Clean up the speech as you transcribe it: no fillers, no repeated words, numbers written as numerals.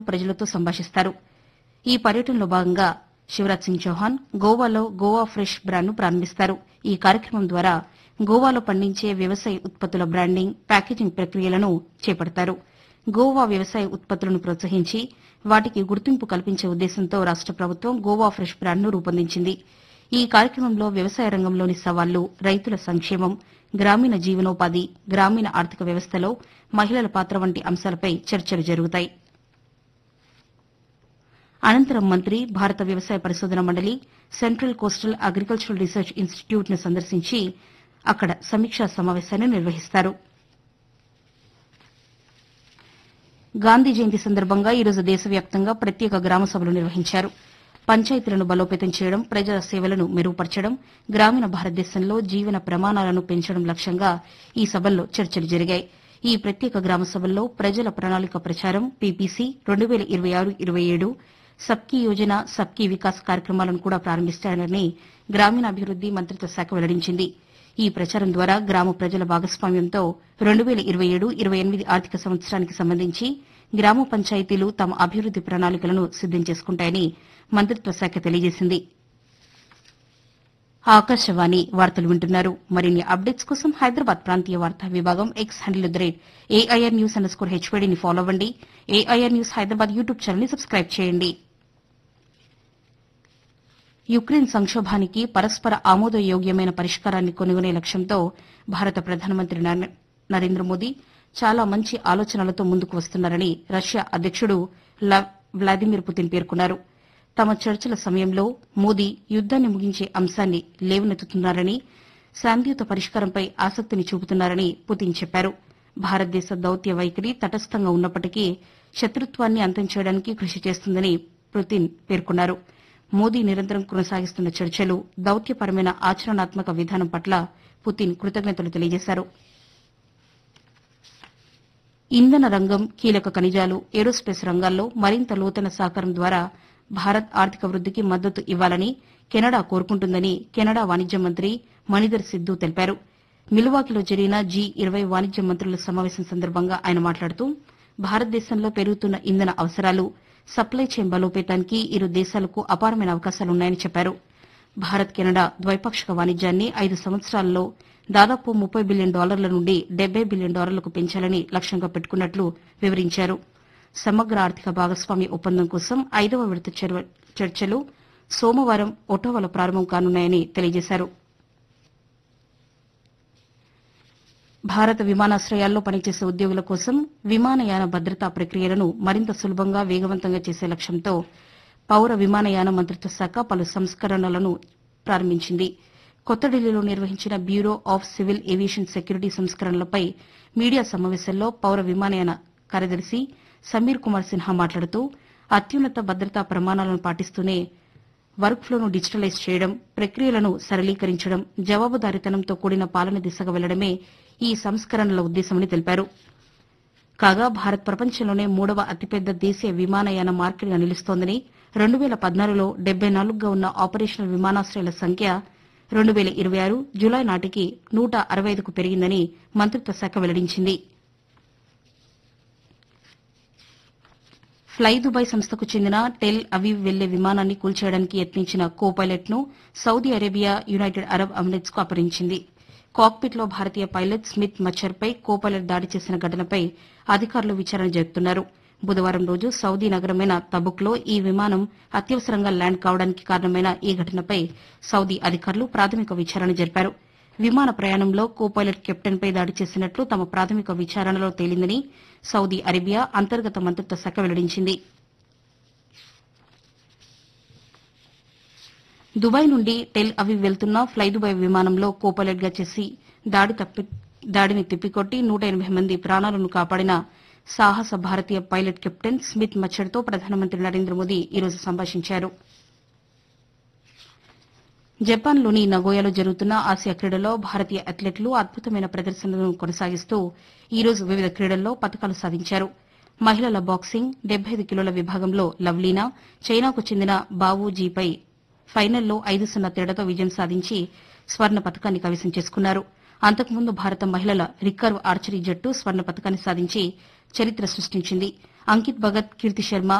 ప్రజలతో సంభాషిస్తారు. ఈ పర్యటనలో భాగంగా శివరాజ్ సింగ్ చౌహాన్ గోవాలో గోవా ఫ్రెష్ బ్రాండ్ను ప్రారంభిస్తారు. ఈ కార్యక్రమం ద్వారా గోవాలో పండించే వ్యవసాయ ఉత్పత్తుల బ్రాండింగ్, ప్యాకేజింగ్ ప్రక్రియలను చేపడతారు. గోవా వ్యవసాయ ఉత్పత్తులను ప్రోత్సహించి వాటికి గుర్తింపు కల్పించే ఉద్దేశంతో రాష్ట ప్రభుత్వం గోవా ఫ్రెష్ బ్రాండ్ను రూపొందించింది. ఈ కార్యక్రమంలో వ్యవసాయ రంగంలోని సవాళ్లు, రైతుల సంక్షేమం, గ్రామీణ జీవనోపాధి, గ్రామీణ ఆర్థిక వ్యవస్థలో మహిళల పాత్ర వంటి అంశాలపై చర్చలు జరుగుతాయి. అనంతరం మంత్రి భారత వ్యవసాయ పరిశోధన మండలి, central coastal agricultural research institute ను సందర్శించి అక్కడ సమీక్షా సమావేశాన్ని నిర్వహిస్తారు. గాంధీ జయంతి సందర్భంగా ఈరోజు దేశవ్యాప్తంగా ప్రత్యేక గ్రామ సభలు నిర్వహించారు. పంచాయతీలను బలోపేతం చేయడం, ప్రజల సేవలను మెరుగుపరచడం, గ్రామీణ భారతదేశంలో జీవన ప్రమాణాలను పెంచడం లక్ష్యంగా ఈ సభల్లో చర్చలు జరిగాయి. ఈ ప్రత్యేక గ్రామ సభల్లో ప్రజల ప్రణాళిక ప్రచారం, పీపీసీ 2026-27, సబ్కీ యోజన, సబ్కీ వికాస్ కార్యక్రమాలను కూడా ప్రారంభిస్తారని గ్రామీణాభివృద్ది మంత్రిత్వ శాఖ వెల్లడించింది. ఈ ప్రచారం ద్వారా గ్రామ ప్రజల భాగస్వామ్యంతో 2027-28 ఆర్థిక సంవత్సరానికి సంబంధించి గ్రామ పంచాయతీలు తమ అభివృద్ది ప్రణాళికలను సిద్దం చేసుకుంటాయని మంత్రిత్వ శాఖ తెలియజేసింది. ఆకాశవాణి వార్తలు వింటున్నారు. మరిన్ని అప్డేట్స్ కోసం హైదరాబాద్ ప్రాంతీయ వార్తా విభాగం ఎక్స్ హ్యాండిల్ @AIR News_HPD ని ఫాలో అవ్వండి. AIR news Hyderabad YouTube channel ని సబ్స్క్రైబ్ చేయండి. యుక్రెయిన్ సంక్షోభానికి పరస్పర ఆమోదయోగ్యమైన పరిష్కారాన్ని కనుగొనే లక్ష్యంతో భారత ప్రధానమంత్రి నరేంద్ర మోదీ చాలా మంచి ఆలోచనలతో ముందుకు వస్తున్నారని రష్యా అధ్యకుడు వ్లాదిమిర్ పుతిన్ పేర్కొన్నారు. తమ చర్చల సమయంలో మోదీ యుద్దాన్ని ముగించే అంశాన్ని లేవనెత్తుతున్నారని, శాంతియుత పరిష్కారంపై ఆసక్తిని చూపుతున్నారని పుతిన్ చెప్పారు. భారతదేశ దౌత్య వైఖరి తటస్థంగా ఉన్నప్పటికీ శత్రుత్వాన్ని అంతం చేయడానికి కృషి చేస్తుందని పుతిన్ పేర్కొన్నారు. మోదీ నిరంతరం కొనసాగిస్తున్న చర్చలు, దౌత్యపరమైన ఆచరణాత్మక విధానం పట్ల పుతిన్ కృతజ్ఞతలు తెలియజేశారు. ఇంధన రంగం, కీలక ఖనిజాలు, ఏరోస్పేస్ రంగాల్లో మరింత లోతైన సహకారం ద్వారా భారత్ ఆర్థిక వృద్దికి మద్దతు ఇవ్వాలని కెనడా కోరుకుంటుందని కెనడా వాణిజ్య మంత్రి మణిధర్ సిద్దు తెలిపారు. మిల్వాకీలో జరిగిన G20 వాణిజ్య మంత్రుల సమావేశం సందర్భంగా ఆయన మాట్లాడుతూ భారతదేశంలో పెరుగుతున్న ఇంధన అవసరాలు, సప్లై చైన్ బలోపేతానికి ఇరు దేశాలకు అపారమైన అవకాశాలున్నాయని చెప్పారు. భారత్ కెనడా ద్వైపాక్షిక వాణిజ్యాన్ని 5 సంవత్సరాల్లో దాదాపు $30 బిలియన్ నుండి $70 బిలియన్ పెంచాలని లక్ష్యంగా పెట్టుకున్నట్లు వివరించారు. సమగ్ర ఆర్థిక భాగస్వామ్య ఒప్పందం కోసం 5వ విడత చర్చలు సోమవారం ఒటావాలో ప్రారంభం కానున్నాయని తెలియజేశారు. భారత విమానాశ్రయాల్లో పనిచేసే ఉద్యోగుల కోసం విమానయాన భద్రతా ప్రక్రియలను మరింత సులభంగా, వేగవంతంగా చేసే లక్ష్యంతో పౌర విమానయాన మంత్రిత్వ శాఖ పలు సంస్కరణలను ప్రారంభించింది. కొత్త ఢిల్లీలో నిర్వహించిన bureau of civil aviation security సంస్కరణలపై media సమావేశంలో పౌర విమానయాన కార్యదర్శి సమీర్ కుమార్ సిన్హా మాట్లాడుతూ అత్యున్నత భద్రతా ప్రమాణాలను పాటిస్తూనే వర్క్ ఫ్లోను డిజిటలైజ్ చేయడం, ప్రక్రియలను సరళీకరించడం, జవాబుదారీతనంతో కూడిన పాలన దిశగా వెళ్లడమే ఈ సంస్కరణల ఉద్దేశమని తెలిపారు. కాగా భారత్ ప్రపంచంలోనే 3వ అతిపెద్ద దేశీయ విమానయాన మార్కెట్గా నిలుస్తోందని, 2014లో 74గా ఉన్న ఆపరేషనల్ విమానాశ్రయాల సంఖ్య 2026 జులై నాటికి 165కు పెరిగిందని మంత్రిత్వ శాఖ వెల్లడించింది. ఫ్లై దుబాయ్ సంస్థకు చెందిన టెల్ అవీవ్ వెళ్లే విమానాన్ని కూల్చేయడానికి యత్నించిన కో పైలట్ ను Saudi Arabia, United Arab Emirates కు అప్పగించింది. కాక్పిట్ లో భారతీయ పైలట్ స్మిత్ మచ్చర్పై కో పైలట్ దాడి చేసిన ఘటనపై అధికారులు విచారణ జరుపుతున్నారు. బుధవారం రోజు సౌదీ నగరమైన తబుక్లో ఈ విమానం అత్యవసరంగా ల్యాండ్ కావడానికి కారణమైన ఈ ఘటనపై సౌదీ అధికారులు ప్రాథమిక విచారణ జరిపారు. విమాన ప్రయాణంలో కో పైలట్ కెప్టెన్పై దాడి చేసినట్లు తమ ప్రాథమిక విచారణలో తేలిందని సౌదీ అరేబియా అంతర్గత మంత్రిత్వ శాఖ వెల్లడించింది. దుబాయ్ నుండి టెల్ అవీవ్ వెళ్తున్న ఫ్లై దుబాయ్ విమానంలో కో పైలట్ గా చేసి దాడిని తిప్పికొట్టి 180 మంది ప్రాణాలను కాపాడిన సాహస భారతీయ పైలట్ కెప్టెన్ స్మిత్ మచ్చర్తో ప్రధానమంత్రి నరేంద్ర మోదీ ఈరోజు సంభాషించారు. జపాన్లోని నగోయాలో జరుగుతున్న ఆసియా క్రీడల్లో భారతీయ అథ్లెట్లు అద్భుతమైన ప్రదర్శనలను కొనసాగిస్తూ ఈరోజు వివిధ క్రీడల్లో పతకాలు సాధించారు. మహిళల బాక్సింగ్ 75 కిలోల విభాగంలో లవ్లీనా చైనాకు చెందిన బావూ జీపై ఫైనల్లో 5-0 తేడాతో విజయం సాధించి స్వర్ణ పతకాన్ని కైవసం చేసుకున్నారు. అంతకుముందు భారత మహిళల రికర్వ్ ఆర్చరీ జట్టు స్వర్ణ పతకాన్ని సాధించి చరిత్ర సృష్టించింది. అంకిత్ భగత్, కీర్తి శర్మ